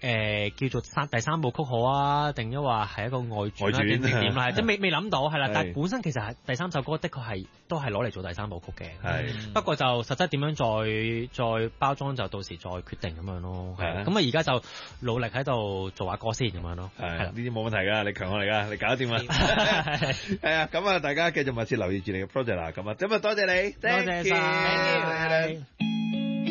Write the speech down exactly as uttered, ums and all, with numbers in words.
誒叫做三第三部曲好啊，定抑或係一個外傳啦，定點啦，即係未未諗到係啦。但係本身其實係第三首歌，的確係都係攞嚟做第三部曲嘅。 係不過就實質點樣再再包裝，就到時再決定咁樣咯。係啊，咁啊而家就努力喺度做下歌先咁樣咯。 係呢啲冇問題㗎，你強我嚟㗎，你搞掂啦。係啊，咁啊大家繼續密切留意住你嘅 project 啦。咁啊，咁啊多謝你， 多謝晒。